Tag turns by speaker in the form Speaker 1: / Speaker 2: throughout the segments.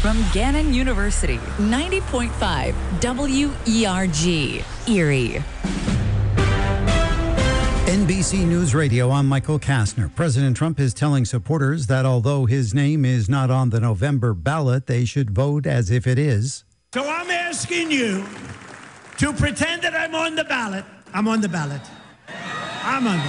Speaker 1: From Gannon University, 90.5 WERG, Erie.
Speaker 2: NBC News Radio, I'm Michael Kastner. President Trump is telling supporters that although his name is not on the November ballot, they should vote as if it is.
Speaker 3: So I'm asking you to pretend that I'm on the ballot. I'm on the ballot. I'm on the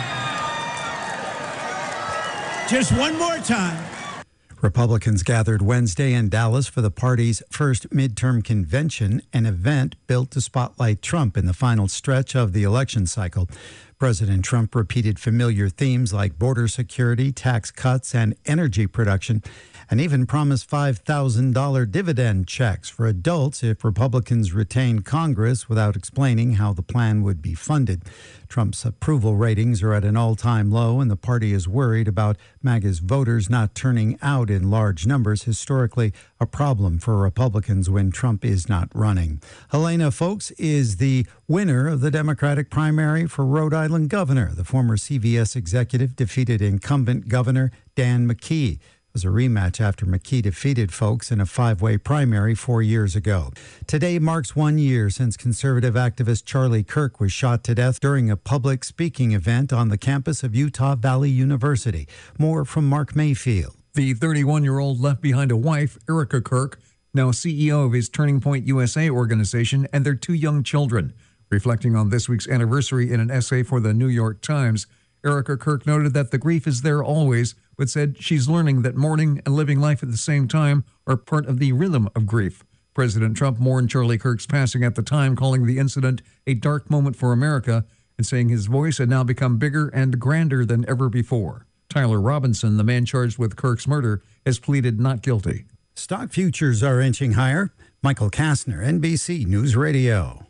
Speaker 3: ballot. Just one more time.
Speaker 2: Republicans gathered Wednesday in Dallas for the party's first midterm convention, an event built to spotlight Trump in the final stretch of the election cycle. President Trump repeated familiar themes like border security, tax cuts, and energy production, and even promised $5,000 dividend checks for adults if Republicans retain Congress without explaining how the plan would be funded. Trump's approval ratings are at an all-time low, and the party is worried about MAGA's voters not turning out in large numbers, historically a problem for Republicans when Trump is not running. Helena Foulkes is the winner of the Democratic primary for Rhode Island governor. The former CVS executive defeated incumbent Governor Dan McKee. It was a rematch after McKee defeated Foulkes in a five-way primary 4 years ago. Today marks 1 year since conservative activist Charlie Kirk was shot to death during a public speaking event on the campus of Utah Valley University. More from Mark Mayfield.
Speaker 4: The 31-year-old left behind a wife, Erica Kirk, now CEO of his Turning Point USA organization, and their two young children. Reflecting on this week's anniversary in an essay for the New York Times, Erica Kirk noted that the grief is there always, but said she's learning that mourning and living life at the same time are part of the rhythm of grief. President Trump mourned Charlie Kirk's passing at the time, calling the incident a dark moment for America and saying his voice had now become bigger and grander than ever before. Tyler Robinson, the man charged with Kirk's murder, has pleaded not guilty.
Speaker 2: Stock futures are inching higher. Michael Kastner, NBC News Radio.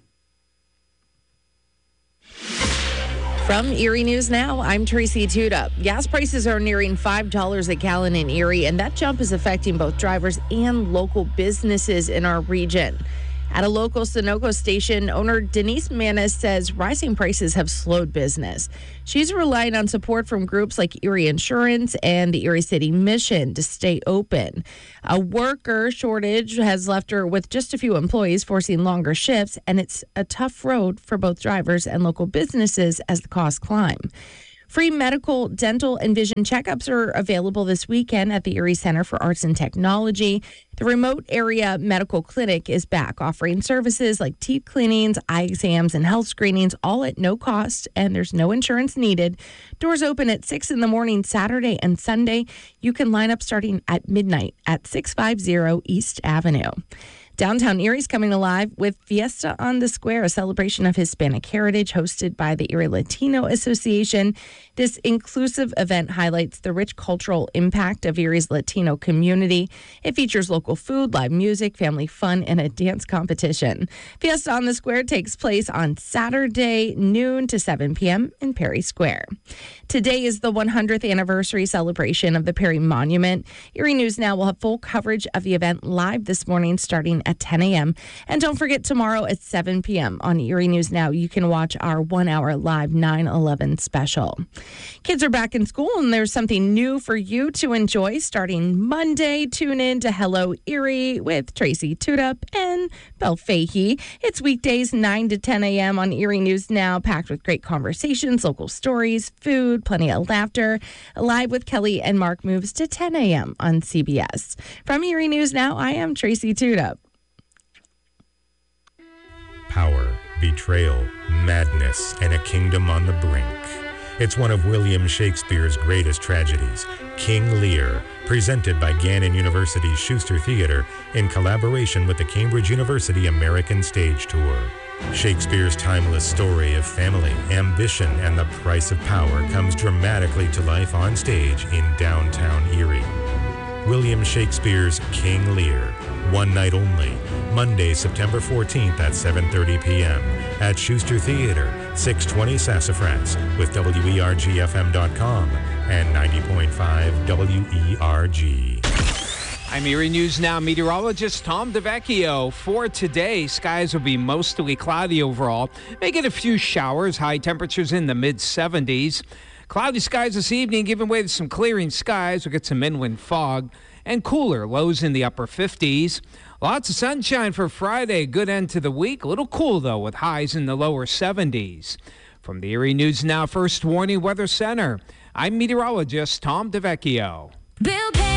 Speaker 5: From Erie News Now, I'm Tracy Tuda. Gas prices are nearing $5 a gallon in Erie, and that jump is affecting both drivers and local businesses in our region. At a local Sunoco station, owner Denise Manis says rising prices have slowed business. She's relying on support from groups like Erie Insurance and the Erie City Mission to stay open. A worker shortage has left her with just a few employees, forcing longer shifts, and it's a tough road for both drivers and local businesses as the costs climb. Free medical, dental, and vision checkups are available this weekend at the Erie Center for Arts and Technology. The remote area medical clinic is back, offering services like teeth cleanings, eye exams, and health screenings, all at no cost, and there's no insurance needed. Doors open at 6 in the morning Saturday and Sunday. You can line up starting at midnight at 650 East Avenue. Downtown Erie's coming alive with Fiesta on the Square, a celebration of Hispanic heritage hosted by the Erie Latino Association. This inclusive event highlights the rich cultural impact of Erie's Latino community. It features local food, live music, family fun, and a dance competition. Fiesta on the Square takes place on Saturday, noon to 7 p.m. in Perry Square. Today is the 100th anniversary celebration of the Perry Monument. Erie News Now will have full coverage of the event live this morning starting at 10 a.m. And don't forget, tomorrow at 7 p.m. on Erie News Now, you can watch our 1 hour live 9/11 special. Kids are back in school, and there's something new for you to enjoy starting Monday. Tune in to Hello Erie with Tracy Tuda and Belle Fahey. It's weekdays 9 to 10 a.m. on Erie News Now, packed with great conversations, local stories, food, plenty of laughter. Live with Kelly and Mark moves to 10 a.m. on CBS. From Erie News Now, I am Tracy Tuda.
Speaker 6: Power, betrayal, madness, and a kingdom on the brink. It's one of William Shakespeare's greatest tragedies, King Lear, presented by Gannon University's Schuster Theater in collaboration with the Cambridge University American Stage Tour. Shakespeare's timeless story of family, ambition, and the price of power comes dramatically to life on stage in downtown Erie. William Shakespeare's King Lear, one night only, Monday, September 14th at 7:30 p.m. at Schuster Theater, 620 Sassafras, with WERGFM.com and 90.5 WERG.
Speaker 7: I'm Erie News Now meteorologist Tom DeVecchio. For today, skies will be mostly cloudy overall. May get a few showers, high temperatures in the mid-70s. Cloudy skies this evening, giving way to some clearing skies. We'll get some inland fog. and cooler, lows in the upper 50s. Lots of sunshine for Friday. Good end to the week. A little cool, though, with highs in the lower 70s. From the Erie News Now First Warning Weather Center, I'm meteorologist Tom DeVecchio.